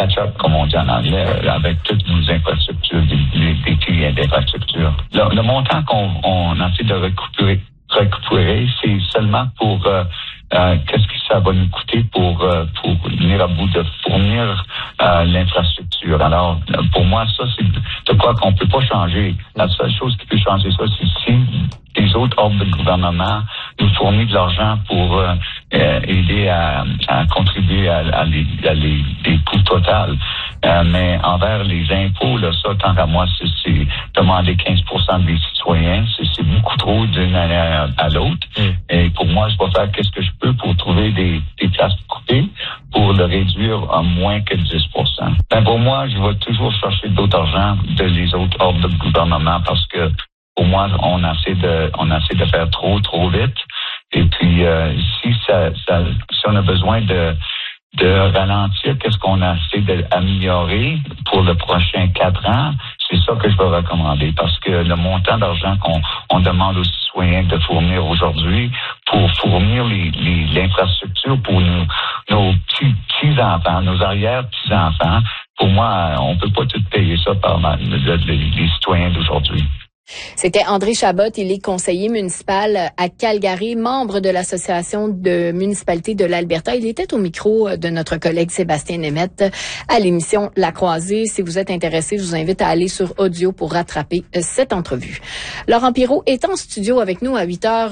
catch-up, comme on dit en anglais, avec toutes nos infrastructures, des clients d'infrastructures. Le montant qu'on essaie de récupérer, c'est seulement pour qu'est-ce que ça va nous coûter pour venir à bout de fournir l'infrastructure. Alors, pour moi, ça, c'est de quoi qu'on peut pas changer. La seule chose qui peut changer ça, c'est si les autres ordres de gouvernement nous fournissent de l'argent pour aider à contribuer à les coûts totaux. Mais envers les impôts, là, ça, tant qu'à moi, c'est demander 15% des citoyens. C'est beaucoup trop d'une année à l'autre. Et pour moi, je vais faire qu'est-ce que je peux pour trouver des places coupées pour le réduire à moins que 10%. Ben, pour moi, je vais toujours chercher d'autres argent de les autres ordres de gouvernement parce que pour moi, on essaie de faire trop vite. Et puis, si on a besoin de ralentir, qu'est-ce qu'on essaie d'améliorer pour le prochain 4 ans, c'est ça que je vais recommander. Parce que le montant d'argent qu'on demande aux citoyens de fournir aujourd'hui pour fournir l'infrastructure pour nos petits-enfants, nos arrière-petits-enfants, pour moi, on peut pas tout payer ça par les citoyens d'aujourd'hui. C'était André Chabot, il est conseiller municipal à Calgary, membre de l'Association de municipalité de l'Alberta. Il était au micro de notre collègue Sébastien Nemeth à l'émission La Croisée. Si vous êtes intéressé, je vous invite à aller sur audio pour rattraper cette entrevue. Laurent Pirot est en studio avec nous à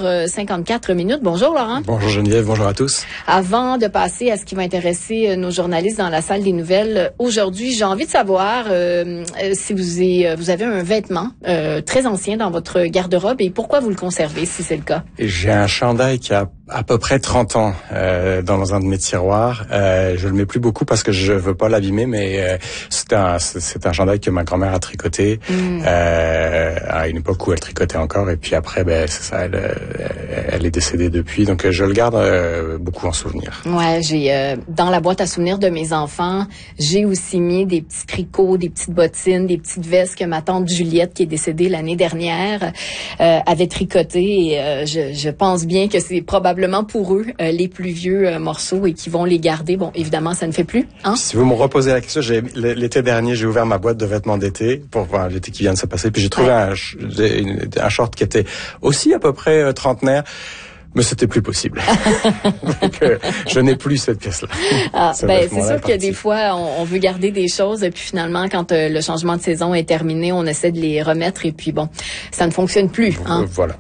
8h54. Bonjour Laurent. Bonjour Geneviève, bonjour à tous. Avant de passer à ce qui va intéresser nos journalistes dans la salle des nouvelles, aujourd'hui, j'ai envie de savoir si vous avez un vêtement très ancien dans votre garde-robe et pourquoi vous le conservez si c'est le cas? J'ai un chandail qui a à peu près 30 ans dans un de mes tiroirs. Je le mets plus beaucoup parce que je veux pas l'abîmer, mais c'est un chandail que ma grand-mère a tricoté à une époque où elle tricotait encore. Et puis après, c'est ça, elle est décédée depuis. Donc je le garde beaucoup en souvenir. Ouais, j'ai dans la boîte à souvenirs de mes enfants, j'ai aussi mis des petits tricots, des petites bottines, des petites vestes que ma tante Juliette, qui est décédée l'année dernière, avait tricoté. Et je pense bien que c'est probablement pour eux les plus vieux morceaux et qui vont les garder. Bon, évidemment, ça ne fait plus. Hein? Si vous me reposez la question, l'été dernier, j'ai ouvert ma boîte de vêtements d'été pour voir l'été qui vient de se passer. Puis j'ai trouvé un short qui était aussi à peu près trentenaire. Mais c'était plus possible. Donc, je n'ai plus cette pièce-là. C'est sûr que des fois, on veut garder des choses et puis finalement, quand le changement de saison est terminé, on essaie de les remettre et puis bon, ça ne fonctionne plus. Hein? Voilà.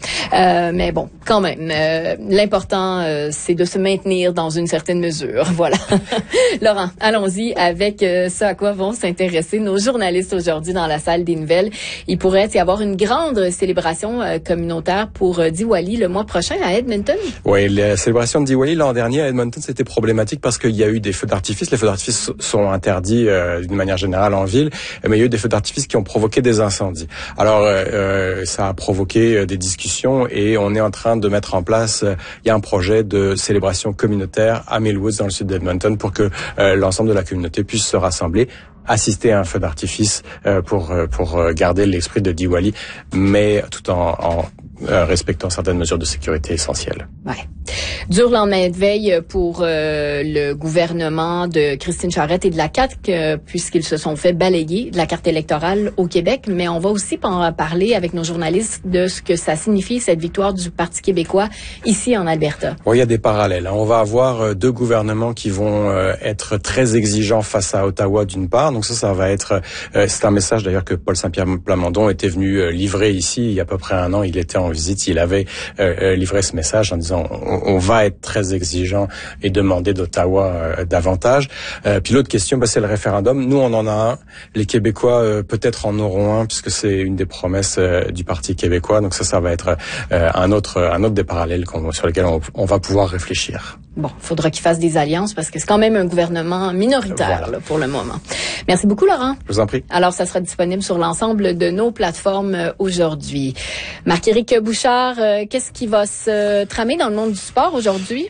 Mais bon, quand même, l'important, c'est de se maintenir dans une certaine mesure. Voilà. Laurent, allons-y avec ce à quoi vont s'intéresser nos journalistes aujourd'hui dans la salle des nouvelles. Il pourrait y avoir une grande célébration communautaire pour Diwali le mois prochain à Edmonton. Oui, la célébration de Diwali l'an dernier à Edmonton, c'était problématique parce qu'il y a eu des feux d'artifice. Les feux d'artifice sont interdits d'une manière générale en ville, mais il y a eu des feux d'artifice qui ont provoqué des incendies. Alors, ça a provoqué des discussions et on est en train de mettre en place, il y a un projet de célébration communautaire à Millwoods dans le sud d'Edmonton pour que l'ensemble de la communauté puisse se rassembler, assister à un feu d'artifice pour garder l'esprit de Diwali, mais tout en respectant certaines mesures de sécurité essentielles. Ouais. Dur lendemain de veille pour le gouvernement de Christine Charette et de la CAQ, puisqu'ils se sont fait balayer de la carte électorale au Québec. Mais on va aussi en parler avec nos journalistes de ce que ça signifie, cette victoire du Parti québécois ici en Alberta. Oui, il y a des parallèles. On va avoir deux gouvernements qui vont être très exigeants face à Ottawa d'une part. Donc ça va être... c'est un message d'ailleurs que Paul Saint-Pierre Plamondon était venu livrer ici il y a à peu près un an. Il était en visite, il avait livré ce message en disant on va être très exigeant et demander d'Ottawa davantage. Puis l'autre question, c'est le référendum. Nous, on en a un. Les Québécois peut-être en auront un puisque c'est une des promesses du Parti québécois. Donc ça va être un autre des parallèles sur lesquels on va pouvoir réfléchir. Bon, faudra qu'ils fassent des alliances parce que c'est quand même un gouvernement minoritaire là, pour le moment. Merci beaucoup, Laurent. Je vous en prie. Alors, ça sera disponible sur l'ensemble de nos plateformes aujourd'hui. Marc-Éric Bouchard, qu'est-ce qui va se tramer dans le monde du sport aujourd'hui? Oui,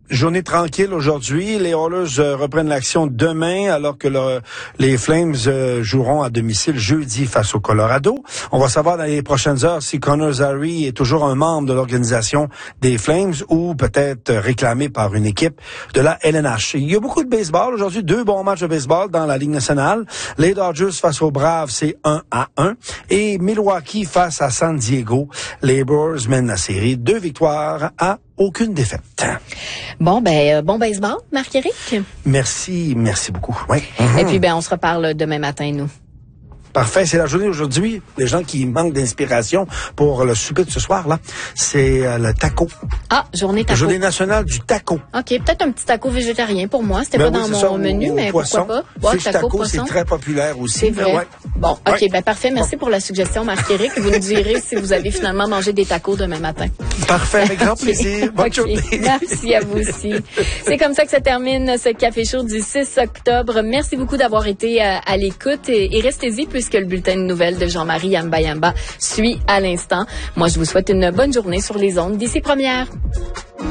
journée tranquille aujourd'hui. Les Oilers reprennent l'action demain alors que les Flames joueront à domicile jeudi face au Colorado. On va savoir dans les prochaines heures si Connor Zary est toujours un membre de l'organisation des Flames ou peut-être réclamé par une équipe de la LNH. Il y a beaucoup de baseball aujourd'hui, 2 bons matchs de baseball dans la Ligue nationale. Les Dodgers face aux Braves, c'est 1-1. Et Milwaukee face à San Diego. Les Brewers mènent la série 2 victoires à aucune défaite. Bon baseball, Marc-Éric. Merci beaucoup. Oui. Et puis on se reparle demain matin, nous. Parfait, c'est la journée aujourd'hui. Les gens qui manquent d'inspiration pour le souper de ce soir, là, c'est le taco. Ah, journée taco. Journée nationale du taco. OK, peut-être un petit taco végétarien pour moi. C'était pas dans mon menu, mais poisson. Pourquoi pas? Fish taco, c'est très populaire aussi. C'est vrai. Ouais. Bon, OK, parfait. Merci pour la suggestion, Marc-Éric. Vous nous direz si vous avez finalement mangé des tacos demain matin. Parfait, avec grand plaisir. Bonne journée. Merci à vous aussi. C'est comme ça que se termine ce Café Chaud du 6 octobre. Merci beaucoup d'avoir été à l'écoute et restez-y puisque le bulletin de nouvelles de Jean-Marie Yamba suit à l'instant. Moi, je vous souhaite une bonne journée sur les ondes d'ici première.